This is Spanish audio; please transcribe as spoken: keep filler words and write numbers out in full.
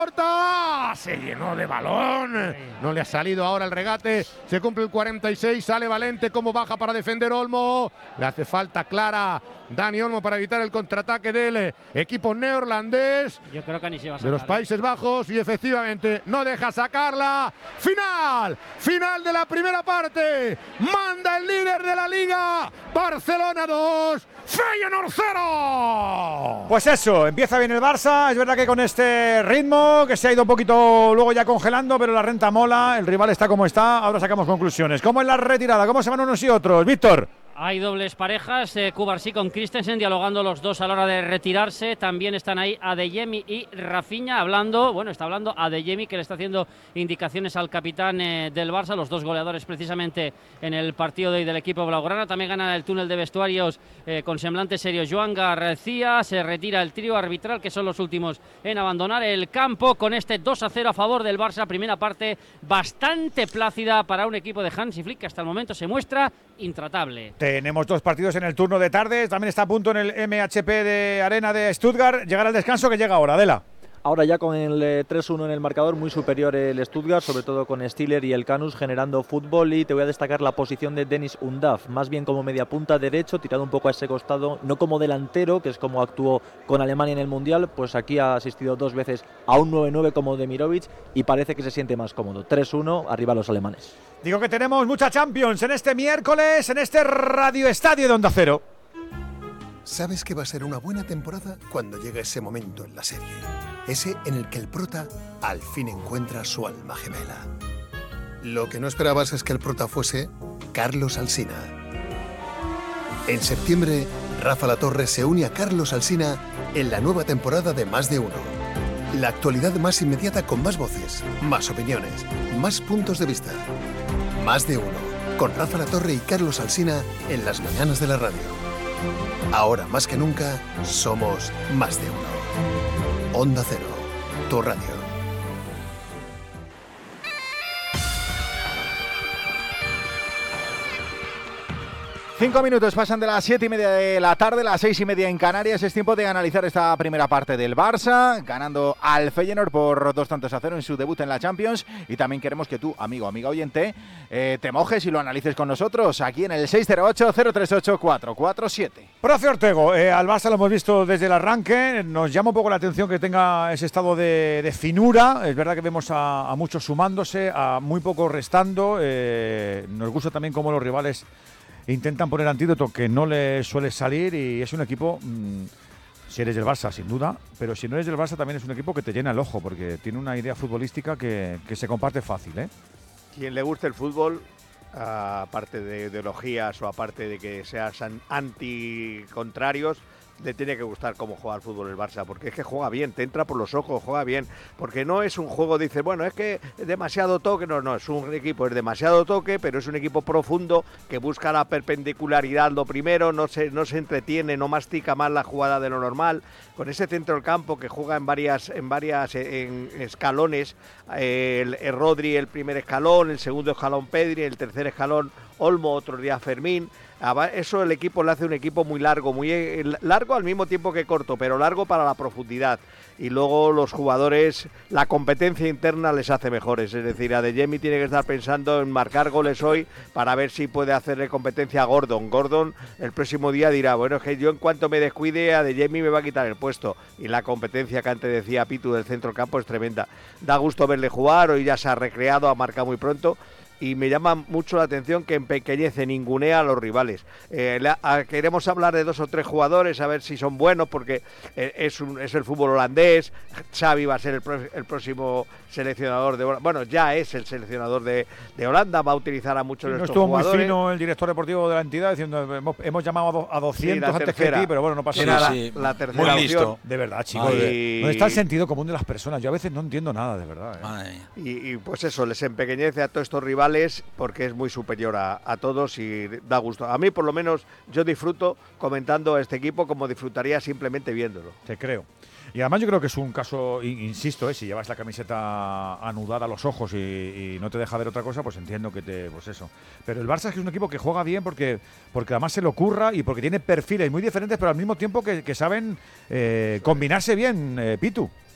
Porta, se llenó de balón, no le ha salido ahora el regate, se cumple el cuarenta y seis, sale Valente, como baja para defender Olmo, le hace falta clara Dani Olmo para evitar el contraataque del equipo neerlandés. Yo creo que ni se va a sacar, de los Países Bajos, y efectivamente no deja sacarla. Final, final de la primera parte, manda el líder de la liga, Barcelona dos, Feyenoord cero. Pues eso, empieza bien el Barça, es verdad que con este ritmo que se ha ido un poquito luego ya congelando, pero la renta mola, el rival está como está, ahora sacamos conclusiones. ¿Cómo es la retirada? ¿Cómo se van unos y otros? Víctor. Hay dobles parejas, eh, Cubarsí con Christensen dialogando los dos a la hora de retirarse. También están ahí Adeyemi y Rafinha hablando, bueno, está hablando Adeyemi, que le está haciendo indicaciones al capitán eh, del Barça, los dos goleadores precisamente en el partido de hoy del equipo blaugrana. También gana el túnel de vestuarios eh, con semblante serio Joan García. Se retira el trío arbitral, que son los últimos en abandonar el campo, con este dos a cero a favor del Barça. Primera parte bastante plácida para un equipo de Hansi Flick que hasta el momento se muestra intratable. Tenemos dos partidos en el turno de tarde, también está a punto en el M H P de Arena de Stuttgart. Llegará el descanso, que llega ahora, Adela. Ahora ya con el eh, tres uno en el marcador, muy superior el Stuttgart, sobre todo con Stiller y el Canus generando fútbol, y te voy a destacar la posición de Dennis Undav, más bien como media punta derecho, tirado un poco a ese costado, no como delantero, que es como actuó con Alemania en el Mundial. Pues aquí ha asistido dos veces a un nueve nueve como Demirovic y parece que se siente más cómodo. tres uno, arriba los alemanes. Digo que tenemos mucha Champions en este miércoles, en este Radio Estadio de Onda Cero. Sabes que va a ser una buena temporada cuando llegue ese momento en la serie. Ese en el que el prota al fin encuentra su alma gemela. Lo que no esperabas es que el prota fuese Carlos Alsina. En septiembre, Rafa Latorre se une a Carlos Alsina en la nueva temporada de Más de Uno. La actualidad más inmediata, con más voces, más opiniones, más puntos de vista. Más de Uno, con Rafa Latorre y Carlos Alsina en las mañanas de la radio. Ahora más que nunca, somos Más de Uno. Onda Cero, tu radio. Cinco minutos pasan de las siete y media de la tarde, las seis y media en Canarias. Es tiempo de analizar esta primera parte del Barça, ganando al Feyenoord por dos tantos a cero en su debut en la Champions. Y también queremos que tú, amigo, amiga oyente, eh, te mojes y lo analices con nosotros aquí en el seis cero ocho, cero tres ocho, cuatro cuatro siete. Profe Ortego, eh, al Barça lo hemos visto desde el arranque. Nos llama un poco la atención que tenga ese estado de, de finura. Es verdad que vemos a, a muchos sumándose, a muy pocos restando. Eh, nos gusta también cómo los rivales intentan poner antídoto que no les suele salir, y es un equipo, mmm, si eres del Barça, sin duda, pero si no eres del Barça también es un equipo que te llena el ojo, porque tiene una idea futbolística que, que se comparte fácil, ¿eh? Quien le guste el fútbol, aparte de ideologías o aparte de que sean anticontrarios, le tiene que gustar cómo juega al fútbol el Barça, porque es que juega bien, te entra por los ojos, juega bien, porque no es un juego, dice, bueno, es que es demasiado toque, no, no, es un equipo, es demasiado toque, pero es un equipo profundo que busca la perpendicularidad lo primero, no se, no se entretiene, no mastica más la jugada de lo normal, con ese centro del campo que juega en varias, en varias en escalones, eh, el, el Rodri el primer escalón, el segundo escalón Pedri, el tercer escalón Olmo, otro día Fermín. Eso el equipo le hace un equipo muy largo, muy largo al mismo tiempo que corto, pero largo para la profundidad. Y luego los jugadores, la competencia interna les hace mejores. Es decir, Adeyemi tiene que estar pensando en marcar goles hoy para ver si puede hacerle competencia a Gordon. Gordon el próximo día dirá, bueno, es que yo en cuanto me descuide, Adeyemi me va a quitar el puesto. Y la competencia que antes decía Pitu del centro campo es tremenda. Da gusto verle jugar, hoy ya se ha recreado, ha marcado muy pronto. Y me llama mucho la atención que empequeñece, ningunea a los rivales. Eh, la, a, queremos hablar de dos o tres jugadores, a ver si son buenos, porque eh, es, un, es el fútbol holandés. Xavi va a ser el, pro, el próximo seleccionador de Holanda. Bueno, ya es el seleccionador de, de Holanda, va a utilizar a muchos sí, de no estos jugadores. Estuvo muy fino el director deportivo de la entidad diciendo, hemos, hemos llamado a doscientos sí, antes tercera, que ti, pero bueno, no pasa nada. Sí, la, la tercera muy opción. De verdad, chicos. Y... ¿Dónde está el sentido común de las personas? Yo a veces no entiendo nada, de verdad. ¿eh? Y, y pues eso, les empequeñece a todos estos rivales porque es muy superior a, a todos y da gusto. A mí, por lo menos, yo disfruto comentando a este equipo como disfrutaría simplemente viéndolo. Te creo. Y además yo creo que es un caso, insisto, ¿eh? Si llevas la camiseta anudada a los ojos y, y no te deja ver otra cosa, pues entiendo que te, pues eso. Pero el Barça es que es un equipo que juega bien porque, porque además se lo curra y porque tiene perfiles muy diferentes, pero al mismo tiempo que, que saben eh, combinarse bien, eh, Pitu.